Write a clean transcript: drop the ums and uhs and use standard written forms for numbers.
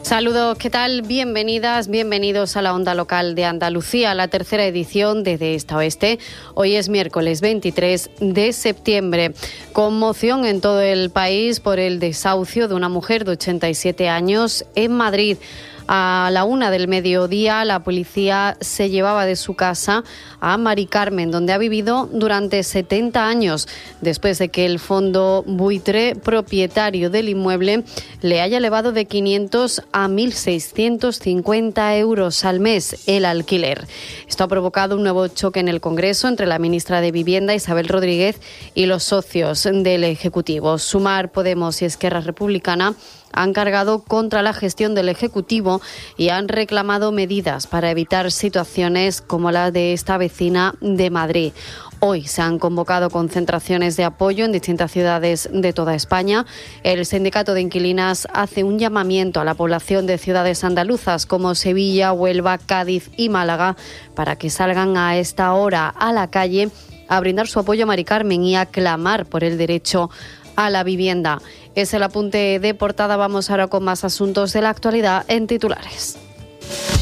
Saludos, ¿qué tal? Bienvenidas, bienvenidos a la Onda Local de Andalucía, la tercera edición desde Esta Oeste. Hoy es miércoles 23 de septiembre. Conmoción en todo el país por el desahucio de una mujer de 87 años en Madrid. A la 1 del mediodía, la policía se llevaba de su casa a Mari Carmen, donde ha vivido durante 70 años, después de que el fondo buitre propietario del inmueble le haya elevado de 500 a 1.650 euros al mes el alquiler. Esto ha provocado un nuevo choque en el Congreso entre la ministra de Vivienda, Isabel Rodríguez, y los socios del Ejecutivo. Sumar, Podemos y Esquerra Republicana han cargado contra la gestión del Ejecutivo y han reclamado medidas para evitar situaciones como la de esta vecina de Madrid. Hoy se han convocado concentraciones de apoyo en distintas ciudades de toda España. El sindicato de inquilinas hace un llamamiento a la población de ciudades andaluzas como Sevilla, Huelva, Cádiz y Málaga para que salgan a esta hora a la calle a brindar su apoyo a Mari Carmen y a clamar por el derecho a la vivienda. Es el apunte de portada. Vamos ahora con más asuntos de la actualidad en titulares.